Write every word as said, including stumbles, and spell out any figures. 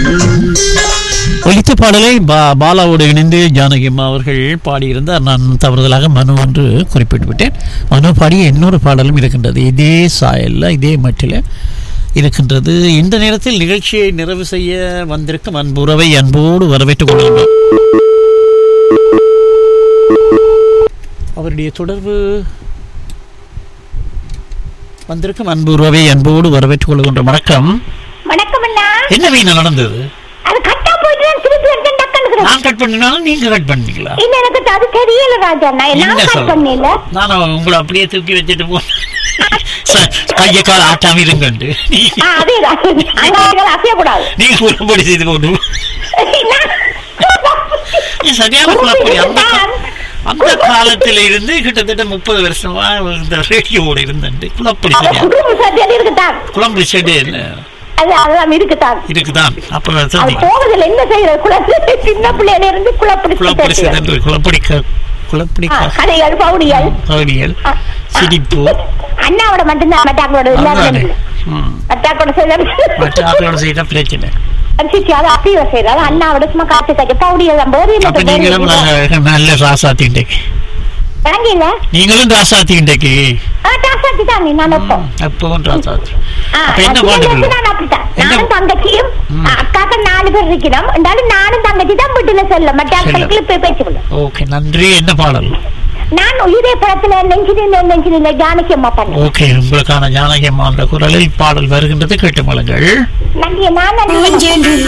ஒலித்த பாடலை பா பாலாவோடு இணைந்து ஜானகி அம்மா அவர்கள் பாடியிருந்தார். நான் தவறுதலாக மனு என்று குறிப்பிட்டு விட்டேன். மனு பாடிய இன்னொரு பாடலும் இருக்கின்றது, இதே சாயல்ல இதே மட்டில் இருக்கின்றது. இந்த நேரத்தில் நிகழ்ச்சியை நிறைவு செய்ய வந்திருக்கும் அன்புறவை அன்போடு வரவேற்றுக் கொள்கின்றோம். அவருடைய தொடர்பு வந்திருக்கும் அன்புறவை அன்போடு வரவேற்றுக் கொள்கின்றோம். வணக்கம். வணக்கம் அண்ணா. என்ன வீணா நடந்தது? அது கட்டா போயிட்டு திருப்பி வந்து டக்கன்னு நான் கட் பண்ணினாலும் நீங்க கட் பண்ணீங்களா? இல்ல எனக்கு அது தெரியல ராஜா. நான் நான் கட் பண்ணல. நான் உங்களை அப்படியே தூக்கி வச்சிட்டு போனேன். கைய கால் ஆட்டாம இருங்கண்டு. அதே அங்க அசைய கூடாது. நீங்க குழப்படி செய்து கொண்டு சரியான குழப்படி. அந்த அந்த காலத்தில இருந்து கிட்டத்தட்ட முப்பது வருஷமா இந்த ரேடியோட இருந்தேன். குழப்படி சரியா குழம்பு செடி இருக்குதான் இருக்குதான். அப்ப போவதில் என்ன செய்யறது? சின்ன பிள்ளையில இருந்து குழப்படி குழப்படி சென்று குழப்படி குழப்படி கதைகள் பவுடியல் பவுடியல் சிரிப்பு அண்ணாவோட மட்டும்தான் மட்டாக்களோட இல்லாத மட்டாக்களோட செய்த மட்டாக்களோட செய்த பிரச்சனை அண்ணாவோட சும்மா காத்து தைக்க பவுடியல் நல்ல ராசாத்தி இன்றைக்கு நீங்களும் ராசாத்தி இன்றைக்கு நானும் தங்கச்சியும் அக்காக்க நாலு பேர் இருக்கிறோம். நானும் தங்கச்சி தான் வீட்டுல செல்ல மற்ற பேச்சுக்கணும். ஓகே, நன்றி. என்ன பாடல்? நான் உயிரே படத்துல நெஞ்சினில நெஞ்சினில ஜானகி அம்மா பண்ணேன். ஓகே, உங்களுக்கான ஜானகி அம்மா என்ற குரலில் பாடல் வருகின்றது, கேட்டு மலங்கள். நன்றி. நான்